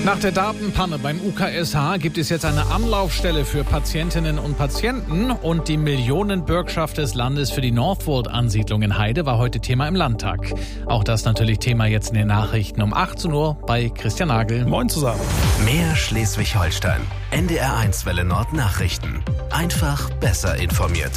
Nach der Datenpanne beim UKSH gibt es jetzt eine Anlaufstelle für Patientinnen und Patienten und die Millionenbürgschaft des Landes für die Northvolt-Ansiedlung in Heide war heute Thema im Landtag. Auch das natürlich Thema jetzt in den Nachrichten um 18 Uhr bei Christian Nagel. Moin zusammen. Mehr Schleswig-Holstein. NDR1 Welle Nord Nachrichten. Einfach besser informiert.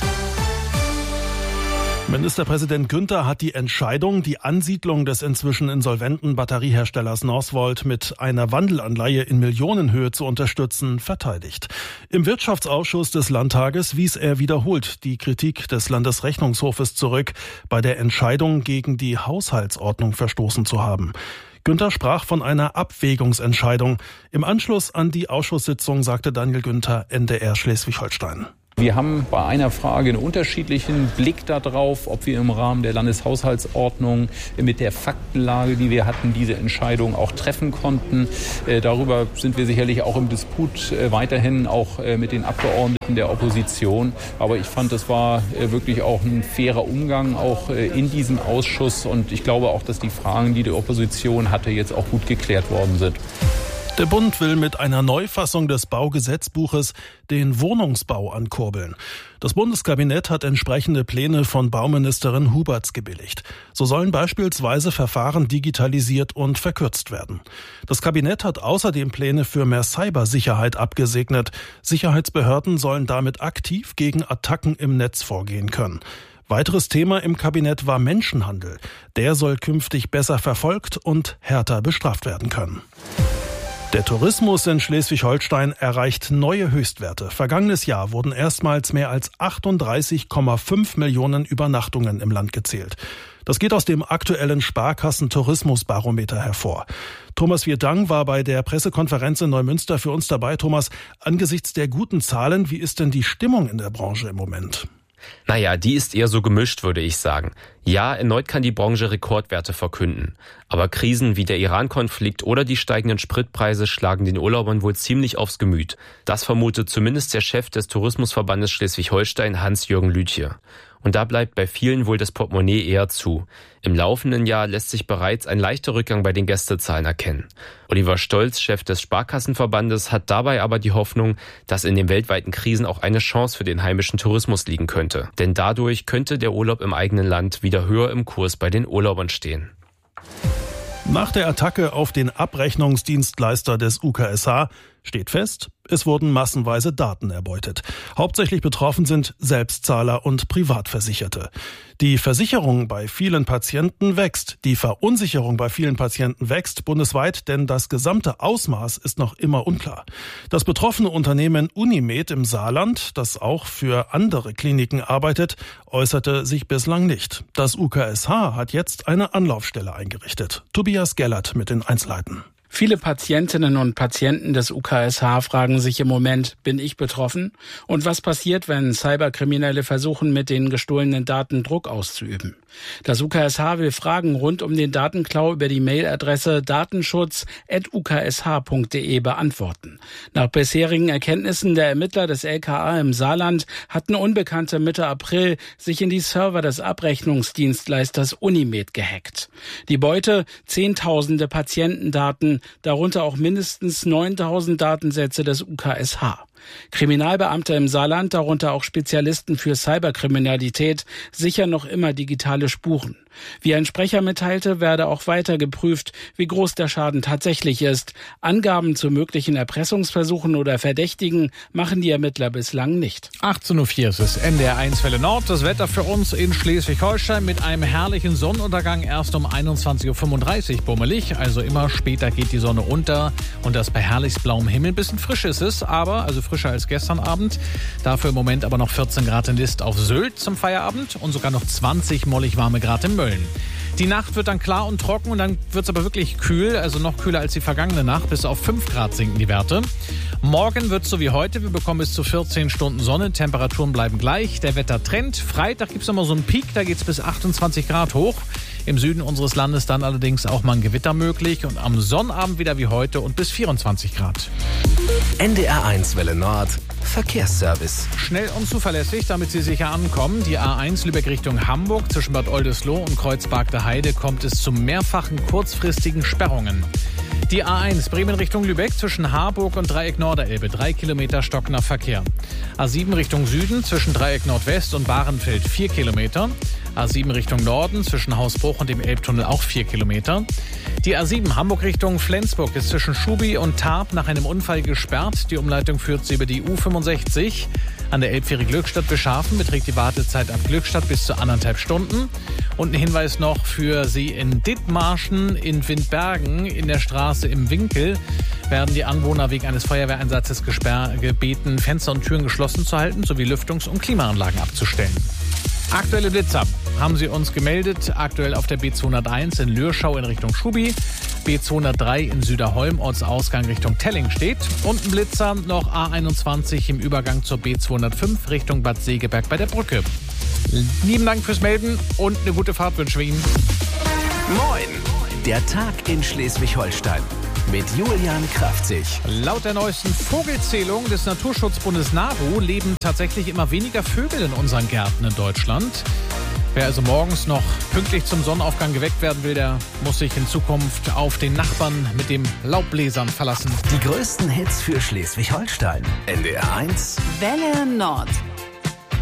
Ministerpräsident Günther hat die Entscheidung, die Ansiedlung des inzwischen insolventen Batterieherstellers Northvolt mit einer Wandelanleihe in Millionenhöhe zu unterstützen, verteidigt. Im Wirtschaftsausschuss des Landtages wies er wiederholt die Kritik des Landesrechnungshofes zurück, bei der Entscheidung gegen die Haushaltsordnung verstoßen zu haben. Günther sprach von einer Abwägungsentscheidung. Im Anschluss an die Ausschusssitzung sagte Daniel Günther, NDR Schleswig-Holstein. Wir haben bei einer Frage einen unterschiedlichen Blick darauf, ob wir im Rahmen der Landeshaushaltsordnung mit der Faktenlage, die wir hatten, diese Entscheidung auch treffen konnten. Darüber sind wir sicherlich auch im Disput weiterhin auch mit den Abgeordneten der Opposition. Aber ich fand, es war wirklich auch ein fairer Umgang auch in diesem Ausschuss. Und ich glaube auch, dass die Fragen, die die Opposition hatte, jetzt auch gut geklärt worden sind. Der Bund will mit einer Neufassung des Baugesetzbuches den Wohnungsbau ankurbeln. Das Bundeskabinett hat entsprechende Pläne von Bauministerin Huberts gebilligt. So sollen beispielsweise Verfahren digitalisiert und verkürzt werden. Das Kabinett hat außerdem Pläne für mehr Cybersicherheit abgesegnet. Sicherheitsbehörden sollen damit aktiv gegen Attacken im Netz vorgehen können. Weiteres Thema im Kabinett war Menschenhandel. Der soll künftig besser verfolgt und härter bestraft werden können. Der Tourismus in Schleswig-Holstein erreicht neue Höchstwerte. Vergangenes Jahr wurden erstmals mehr als 38,5 Millionen Übernachtungen im Land gezählt. Das geht aus dem aktuellen Sparkassen-Tourismusbarometer hervor. Thomas Vierdang war bei der Pressekonferenz in Neumünster für uns dabei. Thomas, angesichts der guten Zahlen, wie ist denn die Stimmung in der Branche im Moment? Naja, die ist eher so gemischt, würde ich sagen. Ja, erneut kann die Branche Rekordwerte verkünden. Aber Krisen wie der Iran-Konflikt oder die steigenden Spritpreise schlagen den Urlaubern wohl ziemlich aufs Gemüt. Das vermutet zumindest der Chef des Tourismusverbandes Schleswig-Holstein, Hans-Jürgen Lütje. Und da bleibt bei vielen wohl das Portemonnaie eher zu. Im laufenden Jahr lässt sich bereits ein leichter Rückgang bei den Gästezahlen erkennen. Oliver Stolz, Chef des Sparkassenverbandes, hat dabei aber die Hoffnung, dass in den weltweiten Krisen auch eine Chance für den heimischen Tourismus liegen könnte. Denn dadurch könnte der Urlaub im eigenen Land wieder höher im Kurs bei den Urlaubern stehen. Nach der Attacke auf den Abrechnungsdienstleister des UKSH steht fest, es wurden massenweise Daten erbeutet. Hauptsächlich betroffen sind Selbstzahler und Privatversicherte. Die Versicherung bei vielen Patienten wächst. Die Verunsicherung bei vielen Patienten wächst bundesweit, denn das gesamte Ausmaß ist noch immer unklar. Das betroffene Unternehmen Unimed im Saarland, das auch für andere Kliniken arbeitet, äußerte sich bislang nicht. Das UKSH hat jetzt eine Anlaufstelle eingerichtet. Tobias Gellert mit den Einzelheiten. Viele Patientinnen und Patienten des UKSH fragen sich im Moment, bin ich betroffen? Und was passiert, wenn Cyberkriminelle versuchen, mit den gestohlenen Daten Druck auszuüben? Das UKSH will Fragen rund um den Datenklau über die Mailadresse datenschutz@uksh.de beantworten. Nach bisherigen Erkenntnissen der Ermittler des LKA im Saarland hatten Unbekannte Mitte April sich in die Server des Abrechnungsdienstleisters Unimed gehackt. Die Beute: Zehntausende Patientendaten, darunter auch mindestens 9.000 Datensätze des UKSH. Kriminalbeamte im Saarland, darunter auch Spezialisten für Cyberkriminalität, sichern noch immer digitale Spuren. Wie ein Sprecher mitteilte, werde auch weiter geprüft, wie groß der Schaden tatsächlich ist. Angaben zu möglichen Erpressungsversuchen oder Verdächtigen machen die Ermittler bislang nicht. 18.04 Uhr ist es NDR1 Welle Nord. Das Wetter für uns in Schleswig-Holstein mit einem herrlichen Sonnenuntergang erst um 21.35 Uhr bummelig. Also immer später geht die Sonne unter und das bei herrlichst blauem Himmel. Ein bisschen frisch ist es, aber also frischer als gestern Abend. Dafür im Moment aber noch 14 Grad in List auf Sylt zum Feierabend und sogar noch 20 mollig warme Grad in Mölln. Die Nacht wird dann klar und trocken und dann wird es aber wirklich kühl, also noch kühler als die vergangene Nacht. Bis auf 5 Grad sinken die Werte. Morgen wird es so wie heute. Wir bekommen bis zu 14 Stunden Sonne. Temperaturen bleiben gleich. Der Wettertrend. Freitag gibt es nochmal so einen Peak. Da geht es bis 28 Grad hoch. Im Süden unseres Landes dann allerdings auch mal ein Gewitter möglich. Und am Sonnabend wieder wie heute und bis 24 Grad. NDR1 Welle Nord. Verkehrsservice. Schnell und zuverlässig, damit Sie sicher ankommen. Die A1 Lübeck Richtung Hamburg zwischen Bad Oldesloe und Kreuzberg der Heide kommt es zu mehrfachen kurzfristigen Sperrungen. Die A1 Bremen Richtung Lübeck zwischen Harburg und Dreieck Norderelbe 3 Kilometer stockender Verkehr. A7 Richtung Süden zwischen Dreieck Nordwest und Bahrenfeld 4 Kilometer. A7 Richtung Norden zwischen Hausbruch und dem Elbtunnel auch 4 Kilometer. Die A7 Hamburg Richtung Flensburg ist zwischen Schubi und Tarp nach einem Unfall gesperrt. Die Umleitung führt sie über die U65. An der Elbfähre Glückstadt-Beschafen beträgt die Wartezeit ab Glückstadt bis zu 1,5 Stunden. Und ein Hinweis noch für Sie in Dithmarschen, in Windbergen, in der Straße im Winkel werden die Anwohner wegen eines Feuerwehreinsatzes gebeten, Fenster und Türen geschlossen zu halten sowie Lüftungs- und Klimaanlagen abzustellen. Aktuelle Blitzer haben Sie uns gemeldet. Aktuell auf der B201 in Lürschau in Richtung Schubi. B203 in Süderholm, Ortsausgang Richtung Telling steht. Und ein Blitzer noch A21 im Übergang zur B205 Richtung Bad Segeberg bei der Brücke. Lieben Dank fürs Melden und eine gute Fahrt wünschen wir Ihnen. Moin! Der Tag in Schleswig-Holstein mit Julian Kraftzig. Laut der neuesten Vogelzählung des Naturschutzbundes NABU leben tatsächlich immer weniger Vögel in unseren Gärten in Deutschland. Wer also morgens noch pünktlich zum Sonnenaufgang geweckt werden will, der muss sich in Zukunft auf den Nachbarn mit dem Laubbläsern verlassen. Die größten Hits für Schleswig-Holstein. NDR 1 Welle Nord.